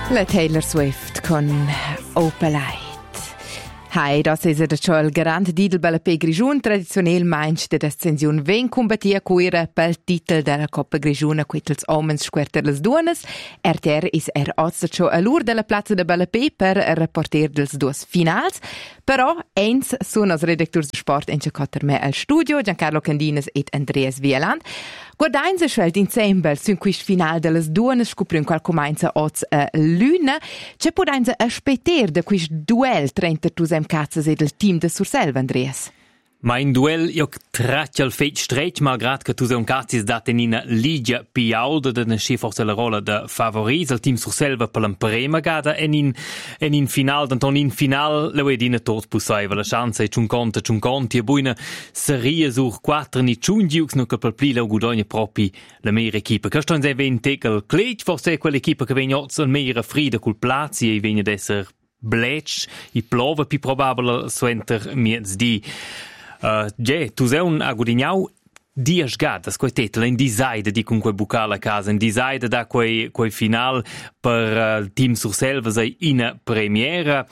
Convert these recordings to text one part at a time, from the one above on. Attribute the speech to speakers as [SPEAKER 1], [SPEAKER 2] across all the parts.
[SPEAKER 1] La Taylor Swift con Opalite. Hai, das ist der il grande Didel bella pe Grigiun, traditionell meinst de descensiun ven combatia cuira pel titel della Coppa Grigiuna quitels omens squerter les duones. Is ozza all'ur della Plaza de Bella Pe per reporter dels duos finals. Però eins sono als redaktors de sport en chacotter me al studio, Giancarlo Candines et Andreas Wieland. Guardain se schwelt in Zembel sun quist final de les duones scoprun qual comincia oz luna. C'è podain se aspeter de quist duel trenta tusem cazzas e del team de Surselva, Andreas?
[SPEAKER 2] Ma in duel io traccia il fetch stretch, malgrad che tu sei un cazzis dat in una liga piauda de nasce forse la rola de favoris, il team Surselva per l'emprema gada e in final, d'anton in final le vedina tot possibile, la chance è ciunconti e buina seria sur 4 ni ciungiux no che per pli la guadagna propi la meira equipa. Questo è evento che il Clet forse è quell'equipa che viene oggi al meira frida col plazi e viene ad essere blech, i plova più probabile suenter miez di tu sei un agudignau dies gadas quei tetel in desaida di con quei bucala a casa in desaida da quei final per il team Surselva sei in premiera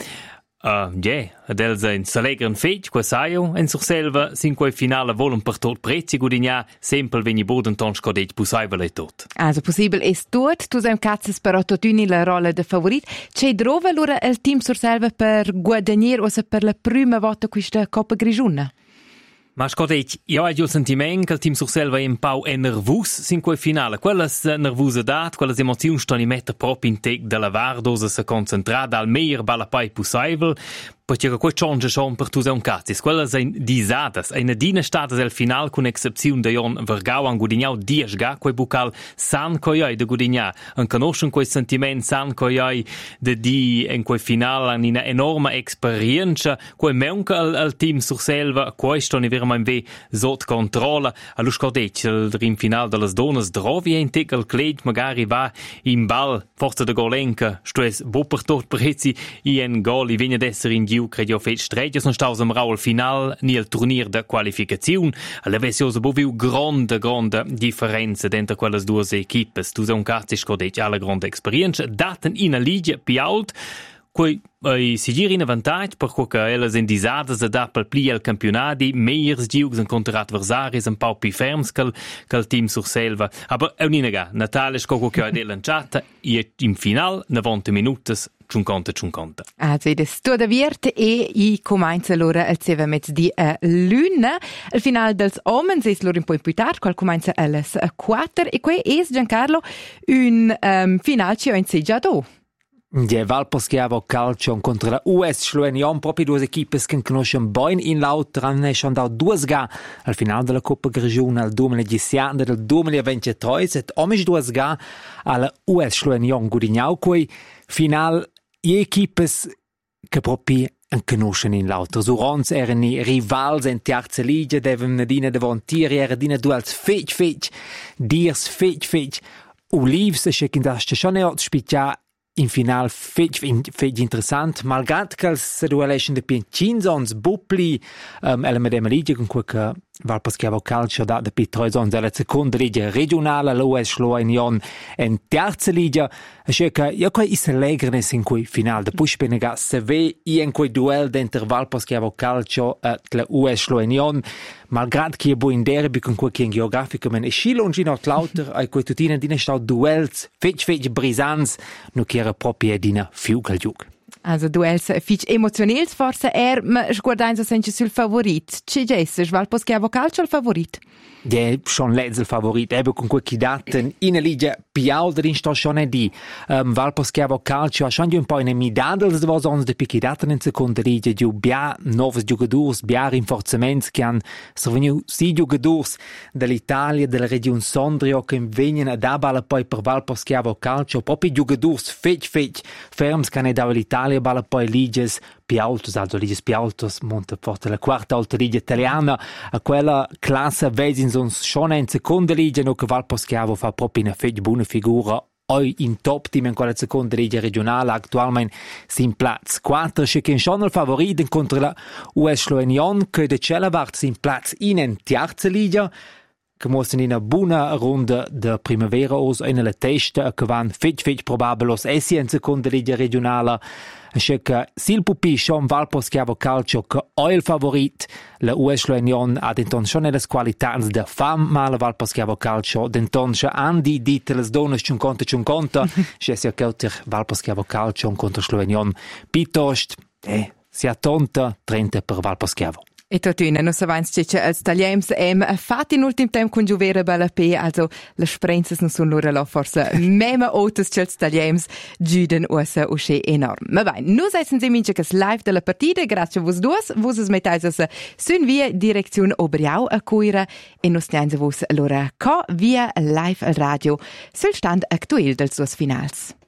[SPEAKER 2] adels in salegren fetch quei saio in Surselva sin quei finale volen per tot prezzi gudigna sempre veni boden ton scodet possibile tot.
[SPEAKER 1] Also possibile è tot, tu sei un cazzes però totuni la rola de favorit. C'è drova allora il team Surselva per guadagnare o se per la prima volta questa Coppa Grigiuna?
[SPEAKER 2] Ma scodet, io ho il sentimento che il team Surselva è un po' nervus in quel finale. Quella nervosità, quelle emozioni stanno mettere proprio in tec della vardosa se concentrare al meglio balapai possibile. Perché quei change schon per tu sei un cazzis. Quelle sono disadas. Eine dina stata del final con eccezione de Jon Vergau an gudignau 10 ga quei bucal san coiai de gudignà. An conoscen quei sentiment san coiai de di in quei final an una enorma esperienza. Quei meunca al team Surselva, quei stoni veramente ve sot controlla. Allo scordec il rim final de las donas drovi in tec al Clet magari va in ball forza de golenca. Stues bo per tot prezzi i en gol i vigna d'esser in credo fet stretches non staus am raul final ni il turnier de qualificaziun alla vesiosa boviu grande differenza dentro quelles due equipes tu sei un cazzis codec alla grande esperienza daten in a liga piaut quei si gira in avantage per che elles in disadas da per pli al campionati meiers giugs contra adversaris un po' più ferms che il team Surselva aber uninaga Natale scoco che ha delanciata e in final 90 minutos ciunconta.
[SPEAKER 1] Also, das tut der Wirt i comincia allora il seva mezz di luna. Il final dels omens es loro un po' più tard, qual comincia alles 4 e qui es Giancarlo un final ci ho inseggiato.
[SPEAKER 3] Die Valposchiavo Calcio contro la US Slovenion, proprio due equipes che conoscono bene in l'auto, hanno schon da 2 ga al finale della Coppa Grigiuna al 2017 e del 2023, et omisch 2 ga alla US Slovenion Gudignau, quei final equipes che proprio conoscono in l'auto. Surons erano i rivals in terza liga, devono nadina davantieri, erano duels fetch, dirs fetch, Ulivs, e che da stagione spiccia in final fetch interessant, malgrad che se duelation de Piencinzons Bupli alla medema liga con quel che Valposchiavo Calcio da de Pitroizons della seconda liga regionale la US Slovenion in terza liga e che io qua is allegrenes in quei final de push penega se ve in quei duel dentro Valposchiavo Calcio la US Slovenion malgrad che è buon in derby con quel che in geografico men e scilongino lauter ai quei tutina dina sta duels fetch brisans no che era proprio dina fiugaljug.
[SPEAKER 1] Also duels fich emotionels forse ma guardain so senche sul favorit. C'è Jesse, Valposchiavo Calcio il favorit.
[SPEAKER 3] Ja, schon let's il favorit, eben con quei daten in a liga piauda in sto schon di Valposchiavo Calcio ha schon un po' in midadels was ons de pichidaten in seconda liga di bia novos giocadors, bia rinforzaments che han soveniu si giocadors dell'Italia, della regione Sondrio che vengono ad abala poi per Valposchiavo Calcio, proprio giocadors fetch ferms che ne dava l'Italia bala poi ligas piautos, also ligas piautos monta forte la quarta alta liga italiana a quella classe vesi uns schon in seconda liga no che Valposchiavo fa proprio una fetch buona figura oi in top team in quella seconda liga regionale attualmente sin Platz 4 che schon il favorit contro la US Slovenion che de Celavart sin Platz in terza liga che muossen in una buona ronda de primavera os in la testa che van fetch probabelos essi in seconda liga regionale. Asce che sil pupi schon Valposchiavo Calcio che è il favorit, la US Union ha denton schon le qualitats de fam ma la Valposchiavo Calcio denton sche andi dit les donas 50-50, sche sia cauter Valposchiavo Calcio contro Union pitost sia tonta 30 per Valposchiavo.
[SPEAKER 1] E totuna, non savans che als Taliems fat in ultim temp con giuvera bella P, also le sprenzas non sono loro là forse mema autos che als Taliems giuden usa usce enorm. Ma vai, nus essen sie minche che live della partita, grazie a vos duas, vos es metais sun via direzione Obriau a cuira e nus nianze vos allora co via live al radio sul stand actuel dels suos finals.